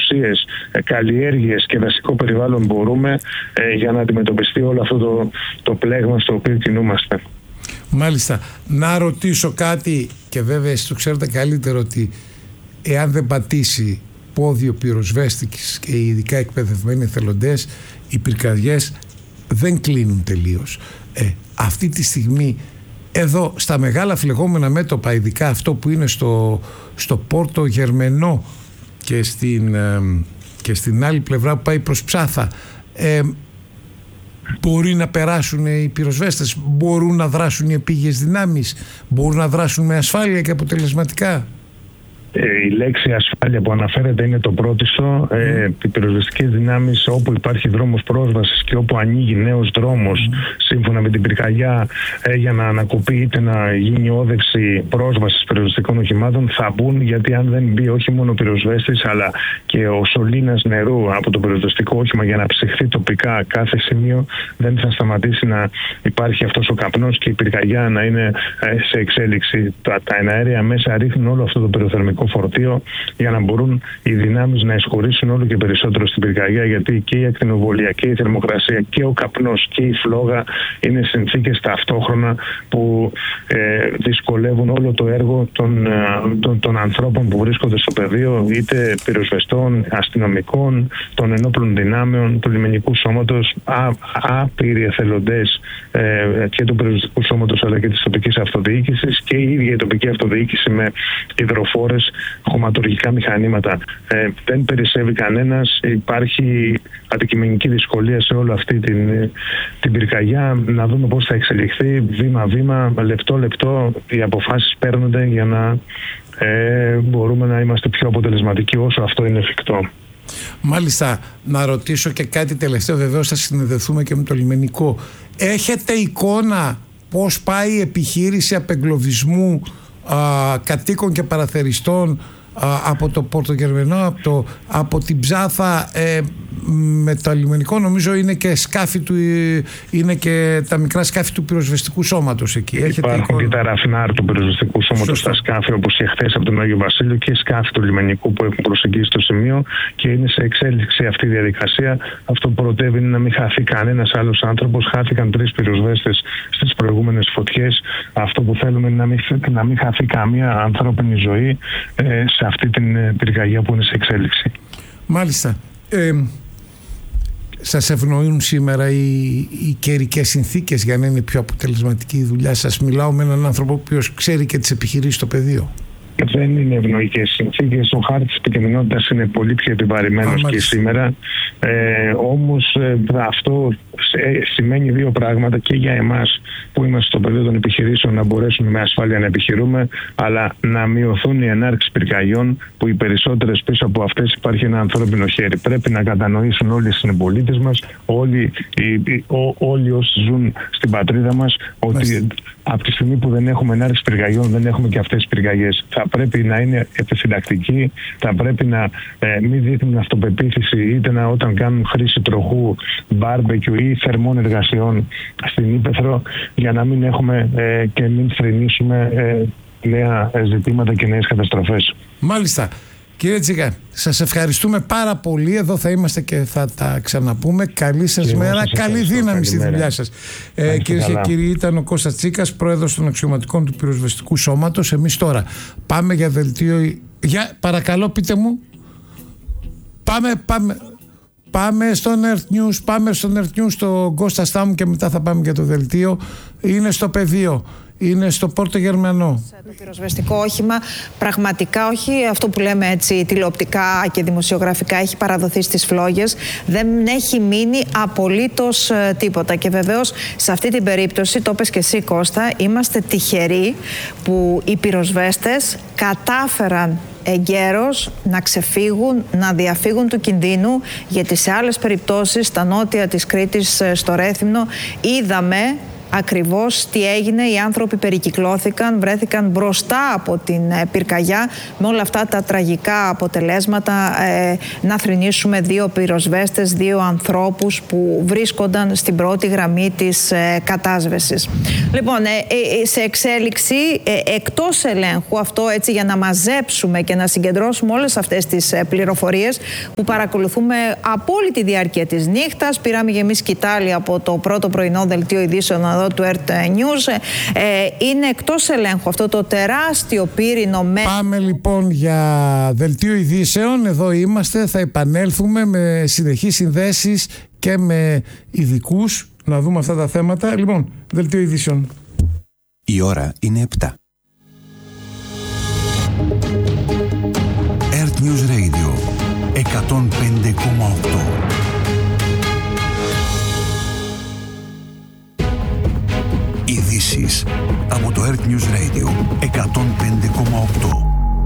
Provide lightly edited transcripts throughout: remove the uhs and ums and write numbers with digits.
ουσίες, καλλιέργειες και δασικό περιβάλλον μπορούμε για να αντιμετωπιστεί όλο αυτό το πλέγμα στο οποίο κινούμαστε. Μάλιστα. Να ρωτήσω κάτι, και βέβαια εσείς το ξέρετε καλύτερο, ότι εάν δεν πατήσει πόδι ο πυροσβέστης και ειδικά εκπαιδευμένοι εθελοντές, οι πυρκαγιές δεν κλείνουν τελείως. Αυτή τη στιγμή εδώ στα μεγάλα φλεγόμενα μέτωπα, ειδικά αυτό που είναι στο Πόρτο Γερμενό και στην άλλη πλευρά που πάει προς Ψάθα, μπορεί να περάσουν οι πυροσβέστες, μπορούν να δράσουν οι επίγειες δυνάμεις, μπορούν να δράσουν με ασφάλεια και αποτελεσματικά? Η λέξη ασφάλεια που αναφέρεται είναι το πρώτιστο. Οι πυροσβεστικές δυνάμεις, όπου υπάρχει δρόμος πρόσβασης και όπου ανοίγει νέος δρόμος σύμφωνα με την πυρκαγιά για να ανακοπεί είτε να γίνει όδευση πρόσβασης πυροσβεστικών οχημάτων, θα μπουν, γιατί αν δεν μπει όχι μόνο ο πυροσβέστης αλλά και ο σωλήνας νερού από το πυροσβεστικό όχημα για να ψυχθεί τοπικά κάθε σημείο, δεν θα σταματήσει να υπάρχει αυτός ο καπνός και η πυρκαγιά να είναι σε εξέλιξη. Τα εναέρια μέσα ρίχνουν όλο αυτό το πυροθερμικό φορτίο για να μπορούν οι δυνάμεις να εισχωρήσουν όλο και περισσότερο στην πυρκαγιά, γιατί και η ακτινοβολία και η θερμοκρασία και ο καπνός και η φλόγα είναι συνθήκες ταυτόχρονα που δυσκολεύουν όλο το έργο των ανθρώπων που βρίσκονται στο πεδίο, είτε πυροσβεστών, αστυνομικών, των ενόπλων δυνάμεων, του λιμενικού σώματος, άπειροι εθελοντές και του πυροσβεστικού σώματος αλλά και της τοπικής αυτοδιοίκησης, και η ίδια η τοπική αυτοδιοίκηση με υδροφόρες, χωματουργικά μηχανήματα. Δεν περισσεύει κανένας. Υπάρχει αντικειμενική δυσκολία σε όλη αυτή την πυρκαγιά. Να δούμε πώς θα εξελιχθεί βήμα-βήμα, λεπτό-λεπτό. Οι αποφάσεις παίρνονται για να μπορούμε να είμαστε πιο αποτελεσματικοί όσο αυτό είναι εφικτό. Μάλιστα. Να ρωτήσω και κάτι τελευταίο, βεβαίως θα συνδεθούμε και με το λιμενικό. Έχετε εικόνα πώς πάει η επιχείρηση απεγκλωβισμού κατοίκων και παραθεριστών από το Πόρτο Γερμενό, από την Ψάθα, με το λιμενικό? Νομίζω είναι και σκάφη είναι και τα μικρά σκάφη του πυροσβεστικού σώματος εκεί. Υπάρχουν και τα ραφινάρ του πυροσβεστικού σώματος στα σκάφη, όπως και χθες από τον Άγιο Βασίλειο, και σκάφη του λιμενικού που έχουν προσεγγίσει το σημείο, και είναι σε εξέλιξη αυτή η διαδικασία. Αυτό που προτεύει είναι να μην χαθεί κανένας άλλος άνθρωπος. Χάθηκαν 3 πυροσβέστες στις προηγούμενες φωτιές. Αυτό που θέλουμε είναι να μην χαθεί καμία ανθρώπινη ζωή σε αυτή την πυρκαγιά που είναι σε εξέλιξη. Μάλιστα. Σας ευνοούν σήμερα οι καιρικές συνθήκες για να είναι πιο αποτελεσματική η δουλειά σας? Μιλάω με έναν άνθρωπο ο οποίος ξέρει και τις επιχειρήσεις στο πεδίο. Δεν είναι ευνοϊκές συνθήκες. Ο χάρτης της επικινδυνότητας είναι πολύ πιο επιβαρημένος και σήμερα. Όμως αυτό σημαίνει 2 πράγματα, και για εμάς που είμαστε στο πεδίο των επιχειρήσεων να μπορέσουμε με ασφάλεια να επιχειρούμε, αλλά να μειωθούν οι ενάρξεις πυρκαγιών, που οι περισσότερες πίσω από αυτές υπάρχει ένα ανθρώπινο χέρι. Πρέπει να κατανοήσουν όλοι οι συμπολίτες μας, όλοι όσοι ζουν στην πατρίδα μας, ότι από τη στιγμή που δεν έχουμε ενάρξη πυρκαγιών, δεν έχουμε και αυτές τις πυρκαγιές. Θα πρέπει να είναι επιφυλακτικοί, θα πρέπει να μην δείχνουν αυτοπεποίθηση, είτε όταν κάνουν χρήση τροχού, μπάρμπεκιου ή θερμών εργασιών στην ύπαιθρο, για να μην έχουμε και μην θρηνήσουμε νέα ζητήματα και νέες καταστροφές. Μάλιστα. Κύριε Τσίκα, σας ευχαριστούμε πάρα πολύ. Εδώ θα είμαστε και θα τα ξαναπούμε. Καλή σας μέρα, καλή δύναμη στη δουλειά σας. Κυρίες και κύριοι, ήταν ο Κώστας Τσίκας, πρόεδρος των αξιωματικών του πυροσβεστικού σώματος. Εμείς τώρα πάμε για δελτίο. Παρακαλώ, πείτε μου. Πάμε στον Earth News, στον Κώστα Στάμου, και μετά θα πάμε για το δελτίο. Είναι στο πεδίο. Είναι στο Πόρτο Γερμανό. Το πυροσβεστικό όχημα πραγματικά, όχι αυτό που λέμε έτσι τηλεοπτικά και δημοσιογραφικά, έχει παραδοθεί στις φλόγες. Δεν έχει μείνει απολύτως τίποτα. Και βεβαίως σε αυτή την περίπτωση, το είπες και εσύ Κώστα, είμαστε τυχεροί που οι πυροσβέστες κατάφεραν εγκαίρως να ξεφύγουν, να διαφύγουν του κινδύνου, γιατί σε άλλες περιπτώσεις στα νότια της Κρήτης, στο Ρέθυμνο, είδαμε ακριβώς τι έγινε. Οι άνθρωποι περικυκλώθηκαν, βρέθηκαν μπροστά από την πυρκαγιά με όλα αυτά τα τραγικά αποτελέσματα, να θρηνήσουμε 2 πυροσβέστες, 2 ανθρώπους που βρίσκονταν στην πρώτη γραμμή της κατάσβεσης. Λοιπόν, σε εξέλιξη, εκτός ελέγχου, αυτό έτσι για να μαζέψουμε και να συγκεντρώσουμε όλες αυτές τις πληροφορίες που παρακολουθούμε από όλη τη διάρκεια της νύχτας. Πήραμε και εμείς σκητάλη από το πρώτο πρωινό δελτίο ειδήσεων εδώ του ERT News. Είναι εκτός ελέγχου αυτό το τεράστιο πύρινο. Πάμε λοιπόν για δελτίο ειδήσεων. Εδώ είμαστε, θα επανέλθουμε με συνεχείς συνδέσεις και με ειδικούς να δούμε αυτά τα θέματα. Λοιπόν, δελτίο ειδήσεων. Η ώρα είναι 7. ERT News Radio 105,8. Ειδήσεις από το ERT News Radio 105,8.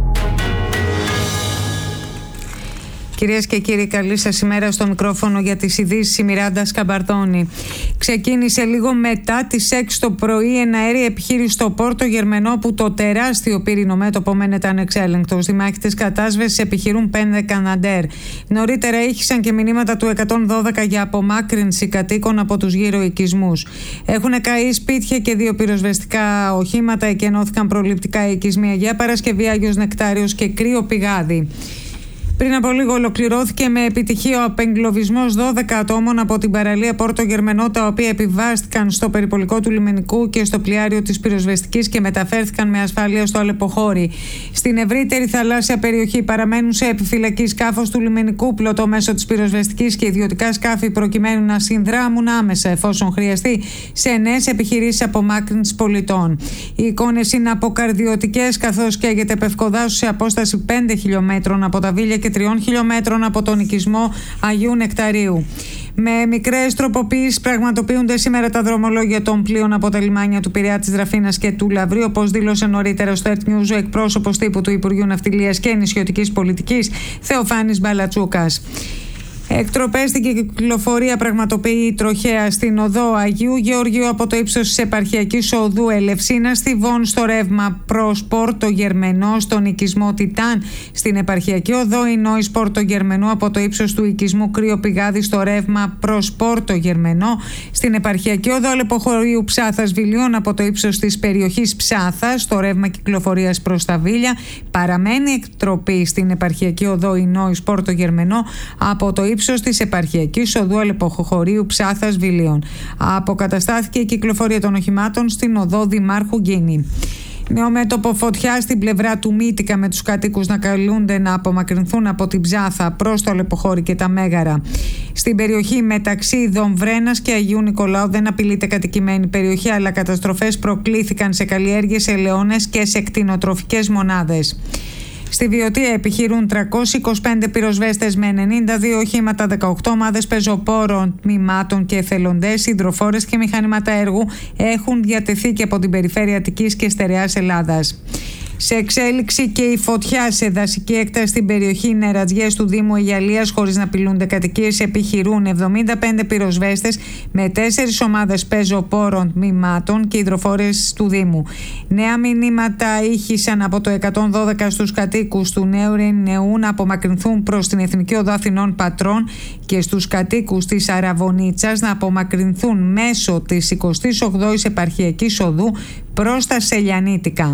Κυρίες και κύριοι, καλή σας ημέρα. Στο μικρόφωνο για τις ειδήσεις η Μιράντα Σκαμπαρδόνη. Ξεκίνησε λίγο μετά τις 6 το πρωί εναέρια επιχείρηση στο Πόρτο Γερμενό, που το τεράστιο πύρινο μέτωπο μένεται ανεξέλεγκτος. Οι μάχητες κατάσβεσης επιχειρούν 5 Καναντέρ. Νωρίτερα ήχησαν και μηνύματα του 112 για απομάκρυνση κατοίκων από τους γύρω οικισμούς. Έχουν καεί σπίτια και 2 πυροσβεστικά οχήματα. Εκενώθηκαν προληπτικά οι οικισμοί Αγία Παρασκευή, Άγιος Νεκτάριος και Κρύο Πηγάδι. Πριν από λίγο ολοκληρώθηκε με επιτυχία ο απεγκλωβισμός 12 ατόμων από την παραλία Πόρτο Γερμενό, τα οποία επιβάστηκαν στο περιπολικό του λιμενικού και στο πλοιάριο της πυροσβεστικής και μεταφέρθηκαν με ασφάλεια στο Αλεποχώρι. Στην ευρύτερη θαλάσσια περιοχή παραμένουν σε επιφυλακή σκάφος του λιμενικού, πλωτό μέσω της πυροσβεστικής και ιδιωτικά σκάφη, προκειμένου να συνδράμουν άμεσα, εφόσον χρειαστεί, σε νέες επιχειρήσεις απομάκρυνσης πολιτών. Οι εικόνες είναι αποκαρδιωτικές, καθώς καίγεται Πευκοδάσου σε απόσταση 5 χιλιόμετρων από τα Βίλια και 3 χιλιόμετρων από τον οικισμό Αγίου Νεκταρίου. Με μικρές τροποποιήσεις πραγματοποιούνται σήμερα τα δρομολόγια των πλοίων από τα λιμάνια του Πειραιά, της Δραφίνας και του Λαβρίου, όπως δήλωσε νωρίτερα στο ERT News ο εκπρόσωπος τύπου του Υπουργείου Ναυτιλίας και Νησιωτικής Πολιτικής, Θεοφάνης Μπαλατσούκας. Εκτροπές στην κυκλοφορία πραγματοποιεί τροχέα στην οδό Αγίου Γεωργίου από το ύψος της επαρχιακής οδού Ελευσίνα στη Βόν στο ρεύμα προς Πόρτο Γερμενό, στον οικισμό Τιτάν στην επαρχιακή οδό Ινόης Πόρτο Γερμενό από το ύψος του οικισμού Κρύο Πηγάδι στο ρεύμα προς Πόρτο Γερμενό, στην επαρχιακή οδό Αλεποχωρίου Ψάθας Βιλίων από το ύψος της περιοχής Ψάθας στο ρεύμα κυκλοφορίας προς τα Βίλια. Παραμένει εκτροπή στην επαρχιακή οδό Ινόης Πόρτο Γερμενό από το ύψος της επαρχιακής οδού Αλεποχωρίου Ψάθας Βιλίων. Αποκαταστάθηκε η κυκλοφορία των οχημάτων στην οδό Δημάρχου Γκίνη. Νέο μέτωπο φωτιά στην πλευρά του Μύτικα, με τους κατοίκους να καλούνται να απομακρυνθούν από την Ψάθα προς το Αλεποχώρι και τα Μέγαρα. Στην περιοχή μεταξύ Δομβρένας και Αγίου Νικολάου δεν απειλείται κατοικημένη περιοχή, αλλά καταστροφές προκλήθηκαν σε καλλιέργειες, ελαιώνες και σε κτηνοτροφικές μονάδες. Στη Βιωτία επιχειρούν 325 πυροσβέστες με 92 οχήματα, 18 ομάδες πεζοπόρων, τμήματων και εθελοντές, υδροφόρες και μηχανήματα έργου έχουν διατεθεί και από την περιφέρεια Αττικής και Στερεάς Ελλάδας. Σε εξέλιξη και η φωτιά σε δασική έκταση στην περιοχή Νερατζιές του Δήμου Αιγιαλίας, χωρίς να απειλούνται κατοικίες, επιχειρούν 75 πυροσβέστες με 4 ομάδες πεζοπόρων, τμήματων και υδροφόρες του Δήμου. Νέα μηνύματα ήχησαν από το 112 στους κατοίκους του Νέου Ρενεού να απομακρυνθούν προς την Εθνική Οδό Αθηνών Πατρών και στους κατοίκους της Αραβωνίτσας να απομακρυνθούν μέσω της 28ης Επαρχιακής Οδού προς τα Σελιανίτικα.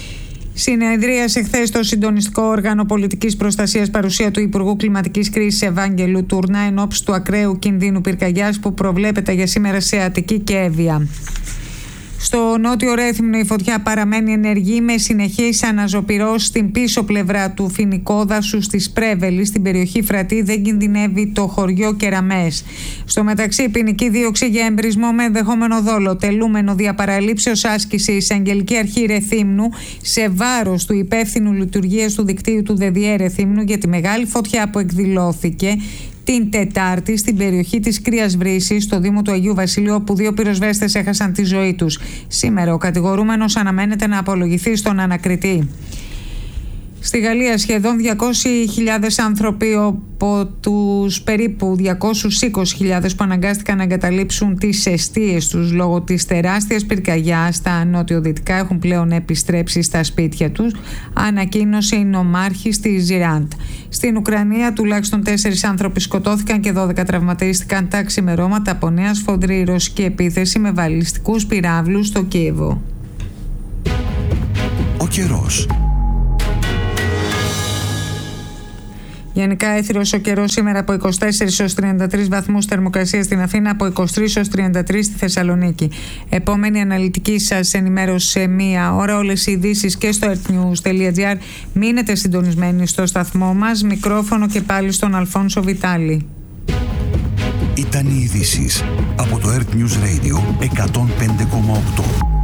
Συνεδρίασε χθες το συντονιστικό όργανο πολιτικής προστασίας, παρουσία του Υπουργού Κλιματικής Κρίσης Ευάγγελου Τούρνα, εν ώψη του ακραίου κινδύνου πυρκαγιάς που προβλέπεται για σήμερα σε Αττική και Εύβοια. Στο νότιο Ρέθυμνο η φωτιά παραμένει ενεργή με συνεχείς αναζωπυρώσεις στην πίσω πλευρά του φοινικόδασου της Πρέβελης. Στην περιοχή Φρατή δεν κινδυνεύει το χωριό Κεραμές. Στο μεταξύ, ποινική δίωξη για εμπρισμό με ενδεχόμενο δόλο, τελούμενο διαπαραλήψεως άσκηση η Εισαγγελική Αρχή Ρεθύμνου σε βάρος του υπεύθυνου λειτουργίας του δικτύου του ΔΔΕ Ρεθύμνου για τη μεγάλη φωτιά που εκδηλώθηκε την Τετάρτη στην περιοχή της Κρύας Βρύσης, στο Δήμο του Αγίου Βασιλείου, όπου 2 πυροσβέστες έχασαν τη ζωή τους. Σήμερα ο κατηγορούμενος αναμένεται να απολογηθεί στον ανακριτή. Στη Γαλλία σχεδόν 200.000 άνθρωποι από τους περίπου 220.000 που αναγκάστηκαν να εγκαταλείψουν τις εστίες τους λόγω της τεράστιας πυρκαγιάς στα νότιο-δυτικά έχουν πλέον επιστρέψει στα σπίτια τους, ανακοίνωσε η νομάρχης της Ζιράντ. Στην Ουκρανία τουλάχιστον 4 άνθρωποι σκοτώθηκαν και 12 τραυματίστηκαν τα ξημερώματα από νέα σφοδρή ρωσική επίθεση με βαλιστικούς πυράβλους στο Κίεβο. Ο καιρός. Γενικά έθριος ο καιρός σήμερα από 24 έως 33 βαθμούς θερμοκρασία στην Αθήνα, από 23 έως 33 στη Θεσσαλονίκη. Επόμενη αναλυτική σας ενημέρωση σε μία ώρα. Όλες οι ειδήσεις και στο earthnews.gr. Μείνετε συντονισμένοι στο σταθμό μας. Μικρόφωνο και πάλι στον Αλφόνσο Βιτάλη. Ήταν οι ειδήσεις από το Earth News Radio 105,8.